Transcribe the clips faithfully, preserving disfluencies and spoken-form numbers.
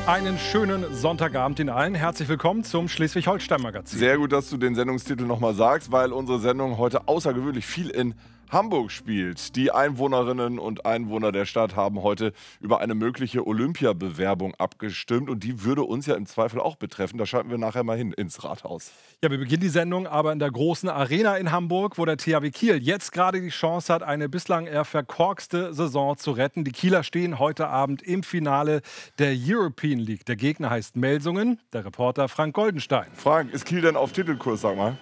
Einen schönen Sonntagabend Ihnen allen. Herzlich willkommen zum Schleswig-Holstein-Magazin. Sehr gut, dass du den Sendungstitel nochmal sagst, weil unsere Sendung heute außergewöhnlich viel in Hamburg spielt. Die Einwohnerinnen und Einwohner der Stadt haben heute über eine mögliche Olympiabewerbung abgestimmt und die würde uns ja im Zweifel auch betreffen. Da schalten wir nachher mal hin ins Rathaus. Ja, wir beginnen die Sendung aber in der großen Arena in Hamburg, wo der T H W Kiel jetzt gerade die Chance hat, eine bislang eher verkorkste Saison zu retten. Die Kieler stehen heute Abend im Finale der European League. Der Gegner heißt Melsungen, der Reporter Frank Goldenstein. Frank, ist Kiel denn auf Titelkurs, sag mal?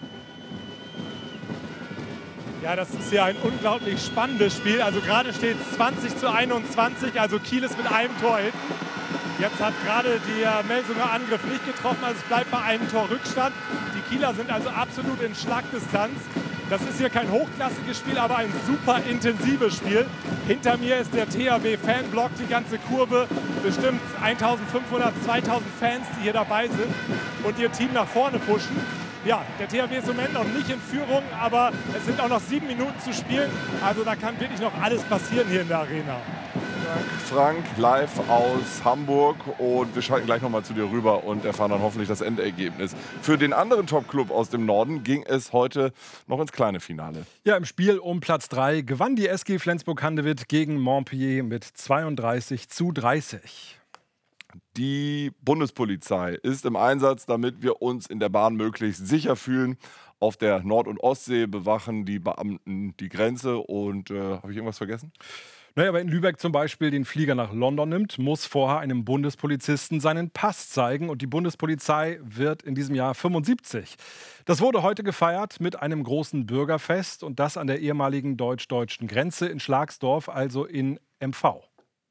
Ja, das ist ja ein unglaublich spannendes Spiel. Also gerade steht es zwanzig zu einundzwanzig, also Kiel ist mit einem Tor hinten. Jetzt hat gerade der Melsunger Angriff nicht getroffen, also es bleibt bei einem Tor Rückstand. Die Kieler sind also absolut in Schlagdistanz. Das ist hier kein hochklassiges Spiel, aber ein super intensives Spiel. Hinter mir ist der T H W-Fanblock, die ganze Kurve, bestimmt eintausendfünfhundert, zweitausend Fans, die hier dabei sind und ihr Team nach vorne pushen. Ja, der T H W ist im Moment noch nicht in Führung, aber es sind auch noch sieben Minuten zu spielen. Also da kann wirklich noch alles passieren hier in der Arena. Frank, live aus Hamburg und wir schalten gleich nochmal zu dir rüber und erfahren dann hoffentlich das Endergebnis. Für den anderen Top-Club aus dem Norden ging es heute noch ins kleine Finale. Ja, im Spiel um Platz drei gewann die S G Flensburg-Handewitt gegen Montpellier mit zweiunddreißig zu dreißig. Die Bundespolizei ist im Einsatz, damit wir uns in der Bahn möglichst sicher fühlen. Auf der Nord- und Ostsee bewachen die Beamten die Grenze. Und äh, habe ich irgendwas vergessen? Naja, wer in Lübeck zum Beispiel den Flieger nach London nimmt, muss vorher einem Bundespolizisten seinen Pass zeigen. Und die Bundespolizei wird in diesem Jahr fünfundsiebzig. Das wurde heute gefeiert mit einem großen Bürgerfest. Und das an der ehemaligen deutsch-deutschen Grenze in Schlagsdorf, also in M V.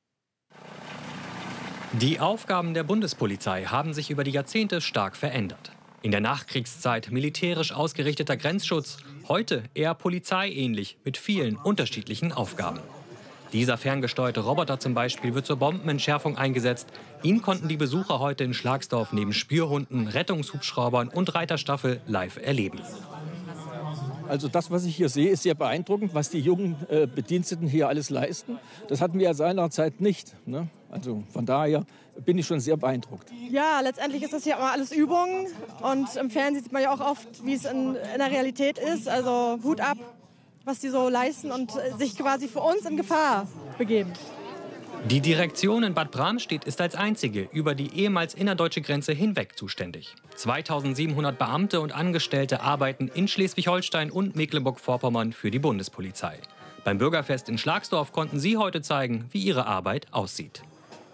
Die Aufgaben der Bundespolizei haben sich über die Jahrzehnte stark verändert. In der Nachkriegszeit militärisch ausgerichteter Grenzschutz, heute eher polizeiähnlich mit vielen unterschiedlichen Aufgaben. Dieser ferngesteuerte Roboter zum Beispiel wird zur Bombenentschärfung eingesetzt. Ihn konnten die Besucher heute in Schlagsdorf neben Spürhunden, Rettungshubschraubern und Reiterstaffel live erleben. Also das, was ich hier sehe, ist sehr beeindruckend, was die jungen äh, Bediensteten hier alles leisten. Das hatten wir ja seinerzeit nicht, ne? Also von daher bin ich schon sehr beeindruckt. Ja, letztendlich ist das hier immer alles Übung. Und im Fernsehen sieht man ja auch oft, wie es in, in der Realität ist. Also Hut ab, was die so leisten und sich quasi für uns in Gefahr begeben. Die Direktion in Bad Bramstedt ist als einzige über die ehemals innerdeutsche Grenze hinweg zuständig. zweitausendsiebenhundert Beamte und Angestellte arbeiten in Schleswig-Holstein und Mecklenburg-Vorpommern für die Bundespolizei. Beim Bürgerfest in Schlagsdorf konnten sie heute zeigen, wie ihre Arbeit aussieht.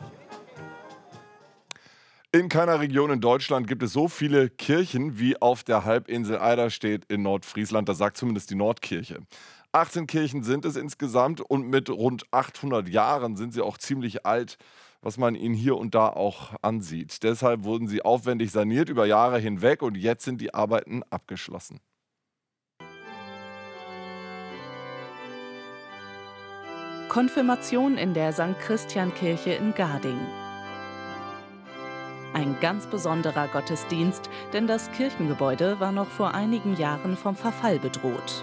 In keiner Region in Deutschland gibt es so viele Kirchen wie auf der Halbinsel Eiderstedt in Nordfriesland. Das sagt zumindest die Nordkirche. achtzehn Kirchen sind es insgesamt und mit rund achthundert Jahren sind sie auch ziemlich alt, was man ihnen hier und da auch ansieht. Deshalb wurden sie aufwendig saniert über Jahre hinweg und jetzt sind die Arbeiten abgeschlossen. Konfirmation in der Sankt Christian-Kirche in Garding. Ein ganz besonderer Gottesdienst, denn das Kirchengebäude war noch vor einigen Jahren vom Verfall bedroht.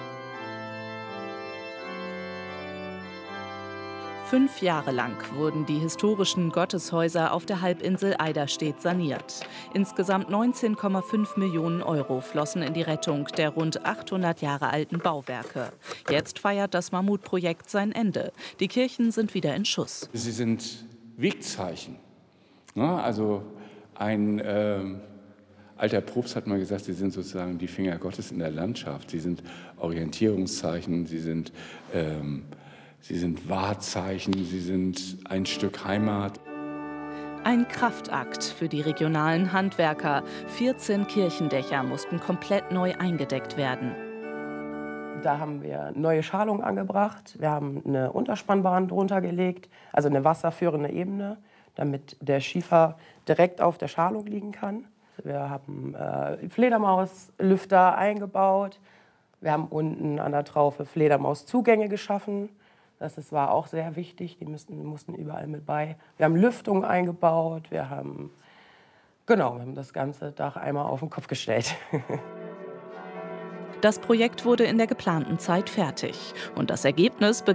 Fünf Jahre lang wurden die historischen Gotteshäuser auf der Halbinsel Eiderstedt saniert. Insgesamt neunzehn Komma fünf Millionen Euro flossen in die Rettung der rund achthundert Jahre alten Bauwerke. Jetzt feiert das Mammutprojekt sein Ende. Die Kirchen sind wieder in Schuss. Sie sind Wegzeichen. Also ein äh, alter Propst hat mal gesagt, sie sind sozusagen die Finger Gottes in der Landschaft. Sie sind Orientierungszeichen, sie sind ähm, Sie sind Wahrzeichen, sie sind ein Stück Heimat. Ein Kraftakt für die regionalen Handwerker. vierzehn Kirchendächer mussten komplett neu eingedeckt werden. Da haben wir neue Schalung angebracht. Wir haben eine Unterspannbahn drunter gelegt, also eine wasserführende Ebene, damit der Schiefer direkt auf der Schalung liegen kann. Wir haben äh, Fledermauslüfter eingebaut. Wir haben unten an der Traufe Fledermauszugänge geschaffen. Das ist, war auch sehr wichtig, die müssten, mussten überall mit bei. Wir haben Lüftung eingebaut, wir haben, genau, wir haben das ganze Dach einmal auf den Kopf gestellt. Das Projekt wurde in der geplanten Zeit fertig und das Ergebnis